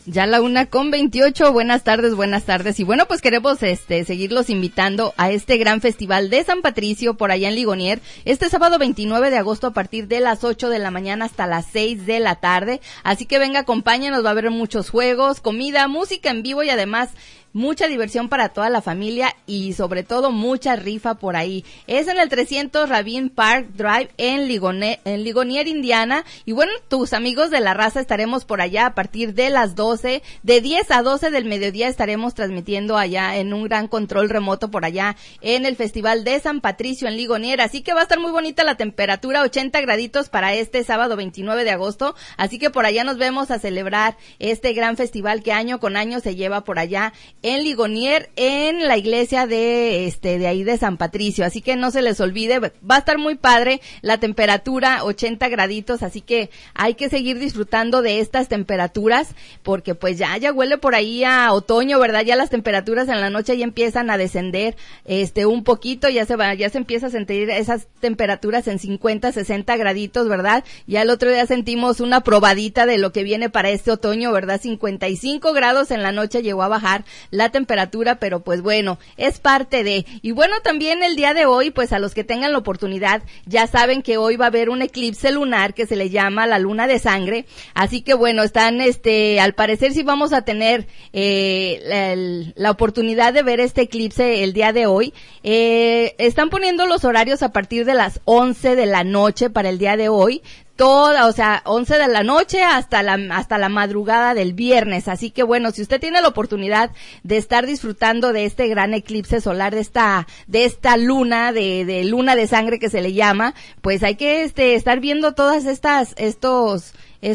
Ya la 1:28, buenas tardes. Y bueno, pues queremos seguirlos invitando a este gran festival de San Patricio por allá en Ligonier, este sábado 29 de agosto a partir de las 8 de la mañana hasta las 6 de la tarde. Así que venga, acompáñenos, va a haber muchos juegos, comida, música en vivo y además mucha diversión para toda la familia y sobre todo mucha rifa por ahí. Es en el 300 Rabin Park Drive en Ligonier, Indiana. Y bueno, tus amigos de la raza estaremos por allá a partir de las 12, de 10 a 12 del mediodía estaremos transmitiendo allá en un gran control remoto por allá en el Festival de San Patricio en Ligonier. Así que va a estar muy bonita la temperatura, 80 graditos para este sábado 29 de agosto. Así que por allá nos vemos a celebrar este gran festival que año con año se lleva por allá en Ligonier, en la iglesia de ahí de San Patricio. Así que no se les olvide, va a estar muy padre la temperatura, 80 graditos, así que hay que seguir disfrutando de estas temperaturas, porque pues ya huele por ahí a otoño, ¿verdad? Ya las temperaturas en la noche ya empiezan a descender, un poquito, ya se empieza a sentir esas temperaturas en 50, 60 graditos, ¿verdad? Ya el otro día sentimos una probadita de lo que viene para este otoño, ¿verdad? 55 grados en la noche llegó a bajar la temperatura, pero pues bueno, es parte de. Y bueno, también el día de hoy, pues a los que tengan la oportunidad, ya saben que hoy va a haber un eclipse lunar que se le llama la luna de sangre, así que bueno, están, al parecer sí vamos a tener la oportunidad de ver este eclipse el día de hoy. Están poniendo los horarios a partir de las 11 de la noche para el día de hoy. 11 de la noche hasta la madrugada del viernes. Así que bueno, si usted tiene la oportunidad de estar disfrutando de este gran eclipse solar, de esta luna, de luna de sangre que se le llama, pues hay que estar viendo todas estos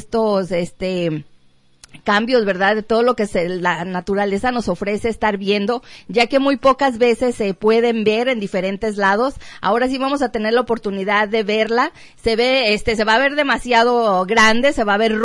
cambios, ¿verdad? De todo lo que la naturaleza nos ofrece estar viendo, ya que muy pocas veces se pueden ver en diferentes lados. Ahora sí vamos a tener la oportunidad de verla. Se va a ver demasiado grande, se va a ver